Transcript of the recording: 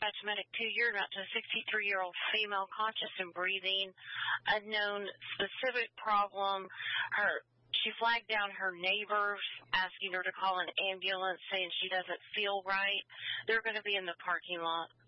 dispatch medic 2 years out to a 63-year-old female conscious and breathing, unknown specific problem. She flagged down her neighbors, asking her to call an ambulance, saying she doesn't feel right. They're going to be in the parking lot.